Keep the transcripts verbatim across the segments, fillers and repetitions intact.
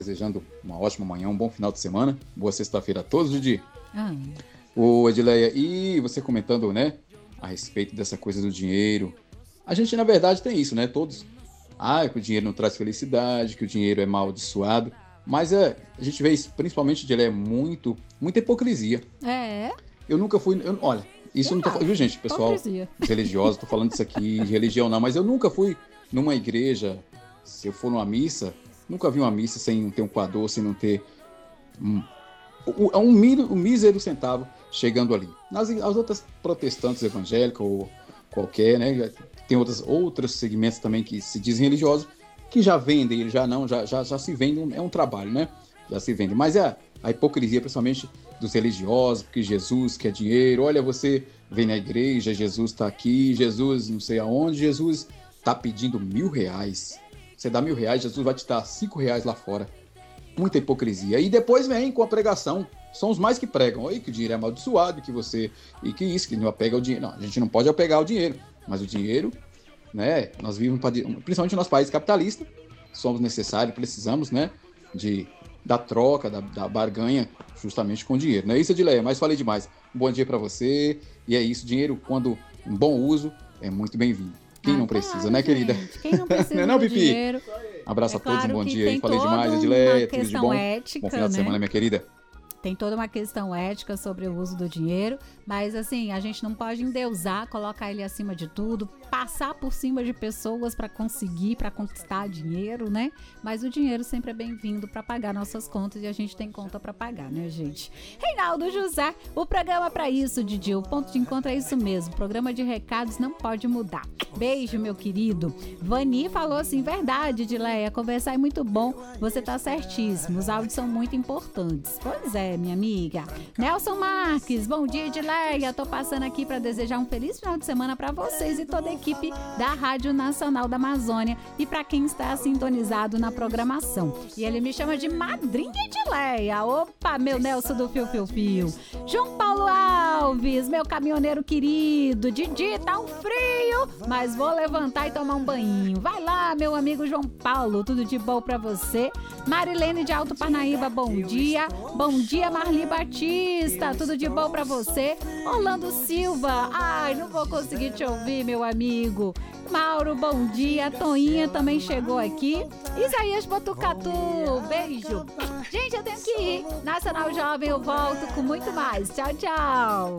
Desejando uma ótima manhã, um bom final de semana. Boa sexta-feira a todos, Didi. Ah. Ô, Edileia, e você comentando, né, a respeito dessa coisa do dinheiro. A gente, na verdade, tem isso, né? Todos. Ah, que o dinheiro não traz felicidade, que o dinheiro é amaldiçoado. Mas é, a gente vê isso, principalmente, Edileia, muito, muita hipocrisia. É. Eu nunca fui. Eu, olha, isso eu não tô falando, viu, gente, pessoal? Hipocrisia. Os religiosos, tô falando isso aqui de religião, não, mas eu nunca fui numa igreja. Se eu for numa missa, nunca vi uma missa sem ter um coador, sem não ter um, um, um, um mísero centavo chegando ali. Nas as outras protestantes evangélicas ou qualquer, né? Tem outras, outros segmentos também que se dizem religiosos, que já vendem, ele já não, já, já, já se vende, é um trabalho, né? Já se vende. Mas é a, a hipocrisia, principalmente dos religiosos, porque Jesus quer dinheiro. Olha, você vem na igreja, Jesus está aqui, Jesus não sei aonde, Jesus está pedindo mil reais. Você dá mil reais, Jesus vai te dar cinco reais lá fora. Muita hipocrisia. E depois vem com a pregação. São os mais que pregam. Oi, que o dinheiro é amaldiçoado, que você... E que isso, que não apega o dinheiro. Não, a gente não pode apegar o dinheiro. Mas o dinheiro, né? Nós vivemos, principalmente no nosso país capitalista, somos necessários, precisamos, né? De, da troca, da, da barganha, justamente com o dinheiro. Não é isso, Edileia? Mas falei demais. Um bom dia para você. E é isso. Dinheiro, quando em bom uso, é muito bem-vindo. Quem ah, não precisa, claro, né, gente. querida? Quem não precisa não é não, do Pipi? dinheiro. Abraço é a todos, claro um bom que dia aí. Falei toda demais, uma Edileia, tudo de bom. Ética, bom final de né? semana, minha querida. Tem toda uma questão ética sobre o uso do dinheiro, mas assim, a gente não pode endeusar, colocar ele acima de tudo, passar por cima de pessoas para conseguir, para conquistar dinheiro, né? Mas o dinheiro sempre é bem-vindo para pagar nossas contas e a gente tem conta para pagar, né, gente? Reinaldo José, o programa para isso, Didi, o ponto de encontro é isso mesmo, o programa de recados não pode mudar. Beijo, meu querido. Vani falou assim, verdade, Edileia, conversar é muito bom, você tá certíssimo, os áudios são muito importantes. Pois é, minha amiga. Nelson Marques, bom dia, Edileia. Tô passando aqui para desejar um feliz final de semana para vocês e toda a equipe da Rádio Nacional da Amazônia e para quem está sintonizado na programação. E ele me chama de Madrinha Edileia. Opa, meu Nelson do Fio Fio Fio. João Paulo Alves, meu caminhoneiro querido. Didi, tá um frio, mas vou levantar e tomar um banhinho. Vai lá, meu amigo João Paulo, tudo de bom para você. Marilene de Alto Parnaíba, bom dia. Bom dia, Marli Batista, tudo de bom pra você. Orlando Silva, ai, não vou conseguir te ouvir, meu amigo. Mauro, bom dia. Toinha também chegou aqui. Isaías Botucatu, beijo. Gente, eu tenho que ir. Nacional Jovem, eu volto com muito mais. Tchau, tchau.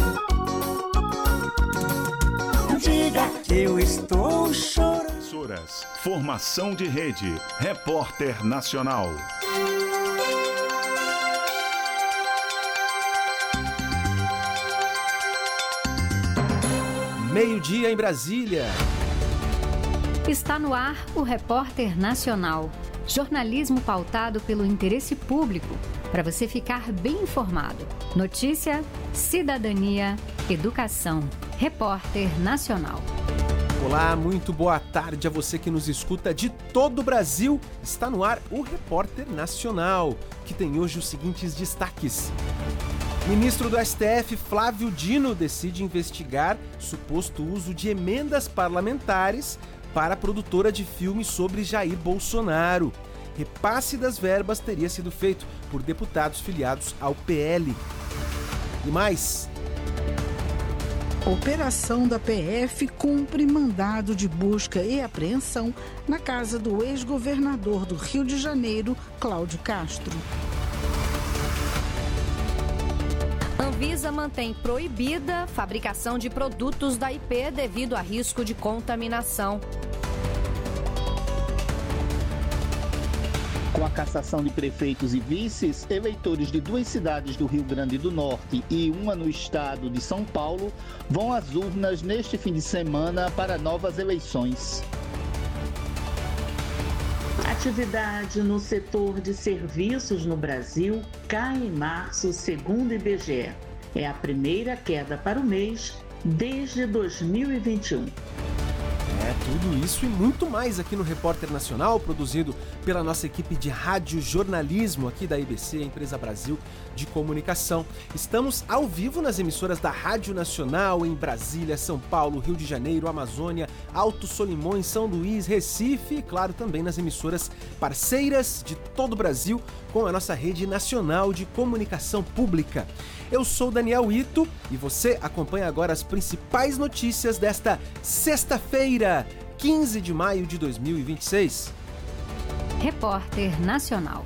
Diga, eu estou chorando. Formação de rede. Repórter Nacional. Meio-dia em Brasília. Está no ar o Repórter Nacional. Jornalismo pautado pelo interesse público, para você ficar bem informado. Notícia, cidadania, educação. Repórter Nacional. Olá, muito boa tarde a você que nos escuta de todo o Brasil. Está no ar o Repórter Nacional, que tem hoje os seguintes destaques. Ministro do S T F, Flávio Dino, decide investigar suposto uso de emendas parlamentares para a produtora de filmes sobre Jair Bolsonaro. Repasse das verbas teria sido feito por deputados filiados ao P L. E mais... Operação da P F cumpre mandado de busca e apreensão na casa do ex-governador do Rio de Janeiro, Cláudio Castro. Anvisa mantém proibida a fabricação de produtos da I P devido a risco de contaminação. Com a cassação de prefeitos e vices, eleitores de duas cidades do Rio Grande do Norte e uma no estado de São Paulo vão às urnas neste fim de semana para novas eleições. Atividade no setor de serviços no Brasil cai em março, segundo o I B G E. É a primeira queda para o mês desde dois mil e vinte e um. É, Tudo isso e muito mais aqui no Repórter Nacional, produzido pela nossa equipe de rádio jornalismo aqui da I B C, a Empresa Brasil de Comunicação. Estamos ao vivo nas emissoras da Rádio Nacional em Brasília, São Paulo, Rio de Janeiro, Amazônia, Alto Solimões, São Luís, Recife e, claro, também nas emissoras parceiras de todo o Brasil com a nossa rede nacional de comunicação pública. Eu sou Daniel Ito e você acompanha agora as principais notícias desta sexta-feira, quinze de maio de dois mil e vinte e seis. Repórter Nacional.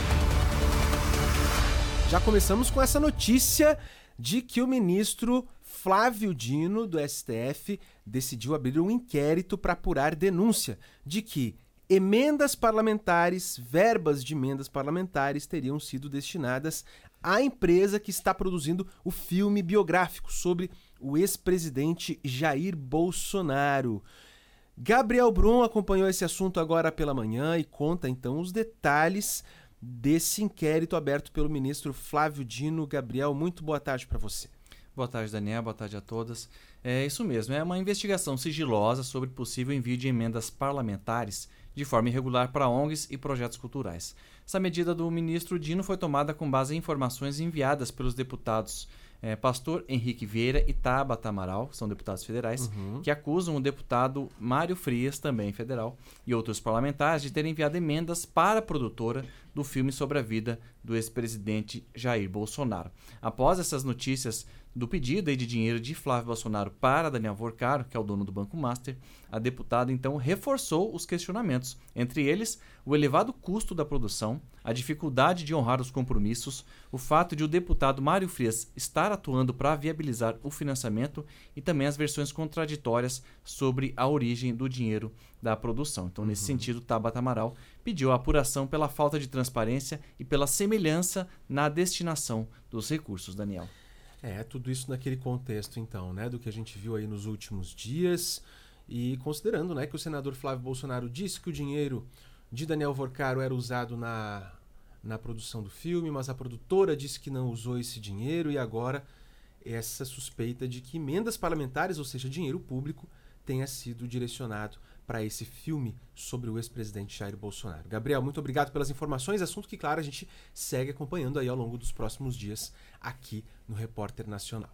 Já começamos com essa notícia de que o ministro Flávio Dino, do S T F, decidiu abrir um inquérito para apurar denúncia de que emendas parlamentares, verbas de emendas parlamentares teriam sido destinadas à empresa que está produzindo o filme biográfico sobre o ex-presidente Jair Bolsonaro. Gabriel Brum acompanhou esse assunto agora pela manhã e conta então os detalhes desse inquérito aberto pelo ministro Flávio Dino. Gabriel, muito boa tarde para você. Boa tarde, Daniel. Boa tarde a todas. É isso mesmo, é uma investigação sigilosa sobre possível envio de emendas parlamentares de forma irregular para O N Gs e projetos culturais. Essa medida do ministro Dino foi tomada com base em informações enviadas pelos deputados é, Pastor Henrique Vieira e Tabata Amaral, são deputados federais, uhum. que acusam o deputado Mário Frias, também federal, e outros parlamentares de terem enviado emendas para a produtora do filme sobre a vida do ex-presidente Jair Bolsonaro. Após essas notícias do pedido aí de dinheiro de Flávio Bolsonaro para Daniel Vorcaro, que é o dono do Banco Master, a deputada então reforçou os questionamentos, entre eles o elevado custo da produção, a dificuldade de honrar os compromissos, o fato de o deputado Mário Frias estar atuando para viabilizar o financiamento e também as versões contraditórias sobre a origem do dinheiro da produção. Então, nesse uhum. sentido, Tabata Amaral pediu a apuração pela falta de transparência e pela semelhança na destinação dos recursos, Daniel. É, tudo isso naquele contexto, então, né, do que a gente viu aí nos últimos dias e considerando, né, que o senador Flávio Bolsonaro disse que o dinheiro de Daniel Vorcaro era usado na, na produção do filme, mas a produtora disse que não usou esse dinheiro e agora essa suspeita de que emendas parlamentares, ou seja, dinheiro público, tenha sido direcionado para esse filme sobre o ex-presidente Jair Bolsonaro. Gabriel, muito obrigado pelas informações, assunto que, claro, a gente segue acompanhando aí ao longo dos próximos dias aqui no Repórter Nacional.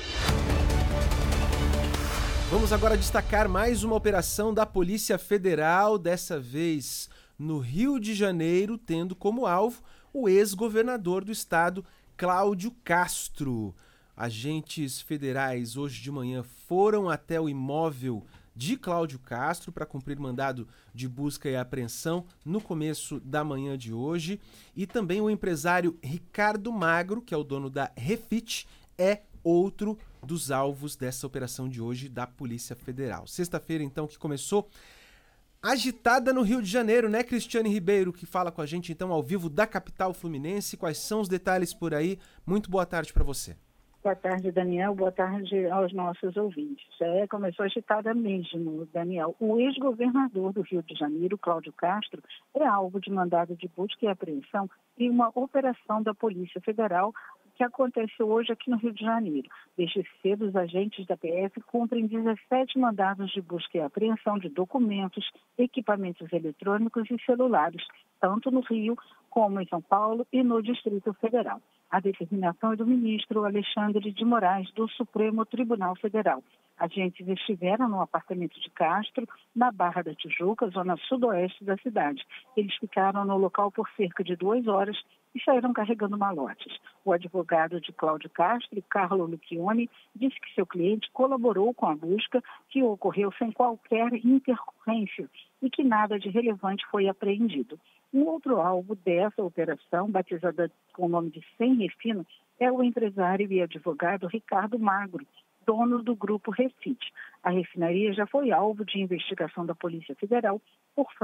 Vamos agora destacar mais uma operação da Polícia Federal, dessa vez no Rio de Janeiro, tendo como alvo o ex-governador do estado, Cláudio Castro. Agentes federais hoje de manhã foram até o imóvel de Cláudio Castro para cumprir mandado de busca e apreensão no começo da manhã de hoje. E também o empresário Ricardo Magro, que é o dono da Refit, é outro dos alvos dessa operação de hoje da Polícia Federal. Sexta-feira, então, que começou agitada no Rio de Janeiro, né, Cristiane Ribeiro, que fala com a gente, então, ao vivo da capital fluminense. Quais são os detalhes por aí? Muito boa tarde para você. Boa tarde, Daniel. Boa tarde aos nossos ouvintes. É, começou agitada mesmo, Daniel. O ex-governador do Rio de Janeiro, Cláudio Castro, é alvo de mandado de busca e apreensão em uma operação da Polícia Federal que aconteceu hoje aqui no Rio de Janeiro. Desde cedo, os agentes da P F cumprem dezessete mandados de busca e apreensão de documentos, equipamentos eletrônicos e celulares, tanto no Rio como em São Paulo e no Distrito Federal. A determinação é do ministro Alexandre de Moraes, do Supremo Tribunal Federal. Agentes estiveram no apartamento de Castro, na Barra da Tijuca, zona sudoeste da cidade. Eles ficaram no local por cerca de duas horas e saíram carregando malotes. O advogado de Cláudio Castro, Carlo Lucchioni, disse que seu cliente colaborou com a busca, que ocorreu sem qualquer intercorrência e que nada de relevante foi apreendido. Um outro alvo dessa operação, batizada com o nome de Sem Refino, é o empresário e advogado Ricardo Magro, dono do grupo Refit. A refinaria já foi alvo de investigação da Polícia Federal por